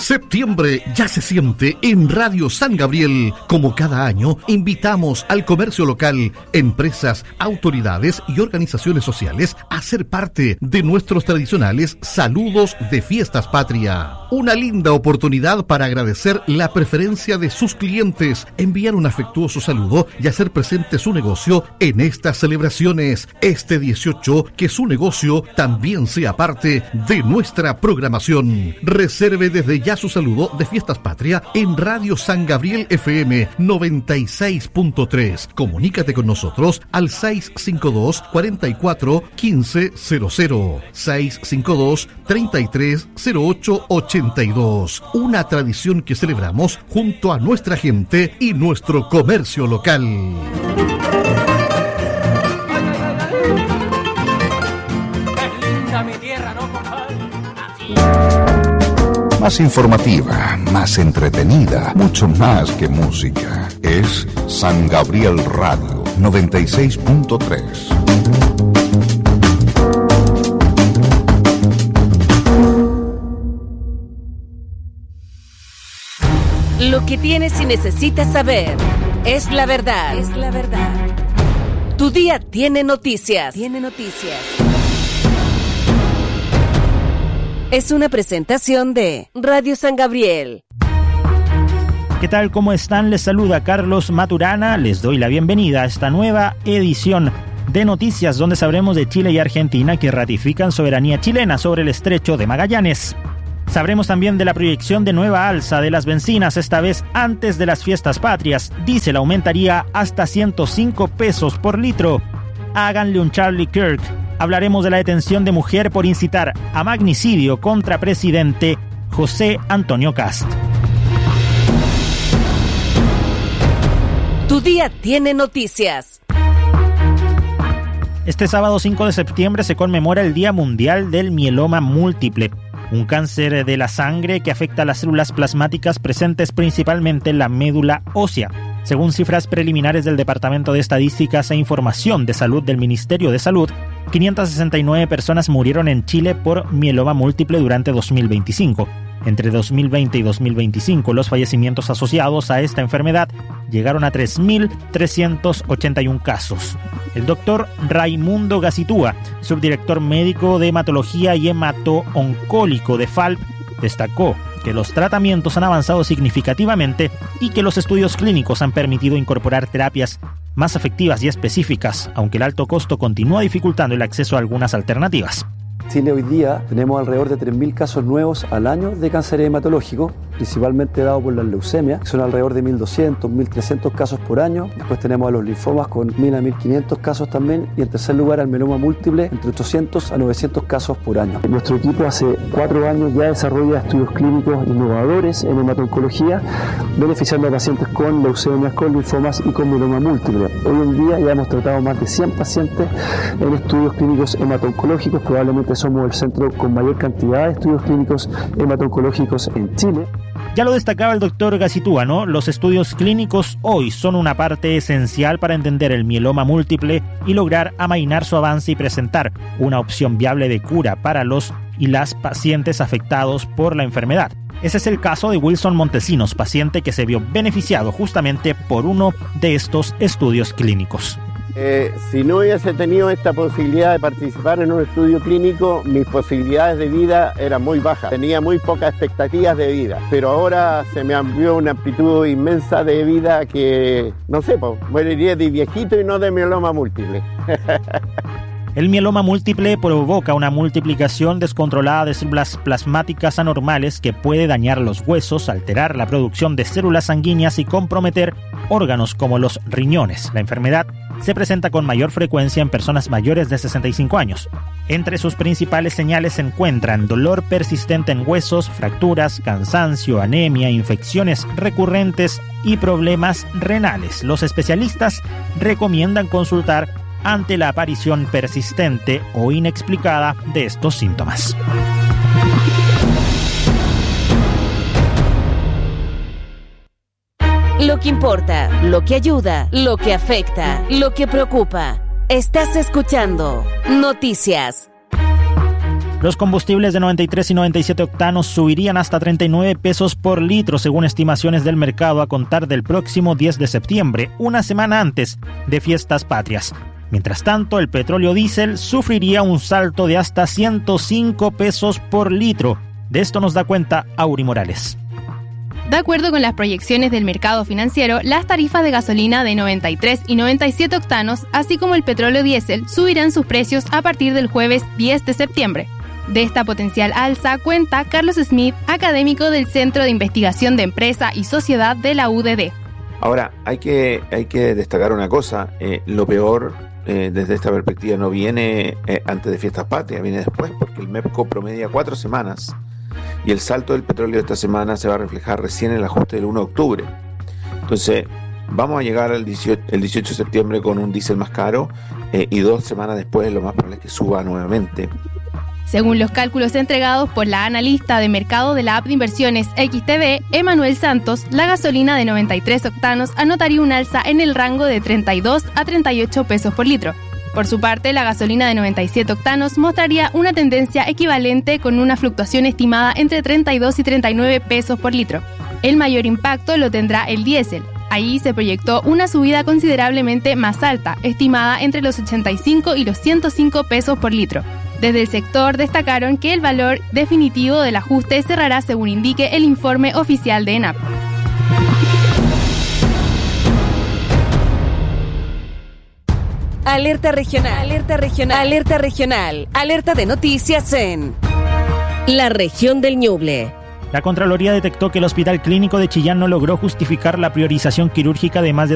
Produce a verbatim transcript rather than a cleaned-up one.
Septiembre ya se siente en Radio San Gabriel. Como cada año, invitamos al comercio local, empresas, autoridades y organizaciones sociales a ser parte de nuestros tradicionales saludos de Fiestas Patria. Una linda oportunidad para agradecer la preferencia de sus clientes, enviar un afectuoso saludo y hacer presente su negocio en estas celebraciones. Este dieciocho, que su negocio también sea parte de nuestra programación. Reserve desde ya su saludo de Fiestas Patria en Radio San Gabriel F M noventa y seis punto tres. Comunícate con nosotros al seis cinco dos, cuatro cuatro, uno cinco cero cero, seis cinco dos, treinta y tres, cero ocho ochenta y dos. Una tradición que celebramos junto a nuestra gente y nuestro comercio local. Más informativa, más entretenida, mucho más que música. Es San Gabriel Radio noventa y seis punto tres. Lo que tienes y necesitas saber es la verdad. Es la verdad. Tu día tiene noticias. Tiene noticias. Es una presentación de Radio San Gabriel. ¿Qué tal? ¿Cómo están? Les saluda Carlos Maturana. Les doy la bienvenida a esta nueva edición de noticias donde sabremos de Chile y Argentina que ratifican soberanía chilena sobre el estrecho de Magallanes. Sabremos también de la proyección de nueva alza de las bencinas, esta vez antes de las Fiestas Patrias. Diésel aumentaría hasta ciento cinco pesos por litro. Háganle un Charlie Kirk. Hablaremos de la detención de mujer por incitar a magnicidio contra presidente José Antonio Kast. Tu día tiene noticias. Este sábado cinco de septiembre se conmemora el Día Mundial del Mieloma Múltiple, un cáncer de la sangre que afecta a las células plasmáticas presentes principalmente en la médula ósea. Según cifras preliminares del Departamento de Estadísticas e Información de Salud del Ministerio de Salud, quinientas sesenta y nueve personas murieron en Chile por mieloma múltiple durante dos mil veinticinco. Entre dos mil veinte y dos mil veinticinco, los fallecimientos asociados a esta enfermedad llegaron a tres mil trescientos ochenta y uno casos. El doctor Raimundo Gacitúa, subdirector médico de hematología y hemato-oncólico de F A L P, destacó que los tratamientos han avanzado significativamente y que los estudios clínicos han permitido incorporar terapias más efectivas y específicas, aunque el alto costo continúa dificultando el acceso a algunas alternativas. Chile hoy día tenemos alrededor de tres mil casos nuevos al año de cáncer hematológico, principalmente dado por las leucemias, que son alrededor de mil doscientos, mil trescientos casos por año. Después tenemos a los linfomas con mil a mil quinientos casos también, y en tercer lugar al mieloma múltiple, entre ochocientos a novecientos casos por año. Nuestro equipo hace cuatro años ya desarrolla estudios clínicos innovadores en hematoncología, beneficiando a pacientes con leucemias, con linfomas y con mieloma múltiple. Hoy en día ya hemos tratado más de cien pacientes en estudios clínicos hematoncológicos. Probablemente somos el centro con mayor cantidad de estudios clínicos hematoncológicos en Chile. Ya lo destacaba el doctor Gacitúa, ¿no? Los estudios clínicos hoy son una parte esencial para entender el mieloma múltiple y lograr amainar su avance y presentar una opción viable de cura para los y las pacientes afectados por la enfermedad. Ese es el caso de Wilson Montesinos, paciente que se vio beneficiado justamente por uno de estos estudios clínicos. Eh, si no hubiese tenido esta posibilidad de participar en un estudio clínico, mis posibilidades de vida eran muy bajas. Tenía muy pocas expectativas de vida, pero ahora se me amplió una amplitud inmensa de vida que, no sé, pues, moriría de viejito y no de mieloma múltiple. El mieloma múltiple provoca una multiplicación descontrolada de células plasmáticas anormales que puede dañar los huesos, alterar la producción de células sanguíneas y comprometer órganos como los riñones. La enfermedad se presenta con mayor frecuencia en personas mayores de sesenta y cinco años. Entre sus principales señales se encuentran dolor persistente en huesos, fracturas, cansancio, anemia, infecciones recurrentes y problemas renales. Los especialistas recomiendan consultar ante la aparición persistente o inexplicada de estos síntomas. Lo que importa, lo que ayuda, lo que afecta, lo que preocupa. Estás escuchando Noticias. Los combustibles de noventa y tres y noventa y siete octanos subirían hasta treinta y nueve pesos por litro, según estimaciones del mercado, a contar del próximo diez de septiembre, una semana antes de Fiestas Patrias. Mientras tanto, el petróleo diésel sufriría un salto de hasta ciento cinco pesos por litro. De esto nos da cuenta Auri Morales. De acuerdo con las proyecciones del mercado financiero, las tarifas de gasolina de noventa y tres y noventa y siete octanos, así como el petróleo diésel, subirán sus precios a partir del jueves diez de septiembre. De esta potencial alza cuenta Carlos Smith, académico del Centro de Investigación de Empresa y Sociedad de la U D D. Ahora, hay que, hay que destacar una cosa, eh, lo peor eh, desde esta perspectiva no viene eh, antes de Fiestas Patrias, viene después, porque el MEPCO promedia cuatro semanas y el salto del petróleo de esta semana se va a reflejar recién en el ajuste del uno de octubre. Entonces, vamos a llegar el dieciocho, el dieciocho de septiembre con un diésel más caro eh, y dos semanas después lo más probable es que suba nuevamente. Según los cálculos entregados por la analista de mercado de la app de inversiones X T B, Emanuel Santos, la gasolina de noventa y tres octanos anotaría un alza en el rango de treinta y dos a treinta y ocho pesos por litro. Por su parte, la gasolina de noventa y siete octanos mostraría una tendencia equivalente con una fluctuación estimada entre treinta y dos y treinta y nueve pesos por litro. El mayor impacto lo tendrá el diésel. Ahí se proyectó una subida considerablemente más alta, estimada entre los ochenta y cinco y los ciento cinco pesos por litro. Desde el sector destacaron que el valor definitivo del ajuste cerrará según indique el informe oficial de ENAP. Alerta regional, alerta regional, alerta regional, alerta de noticias en la región del Ñuble. La Contraloría detectó que el Hospital Clínico de Chillán no logró justificar la priorización quirúrgica de más de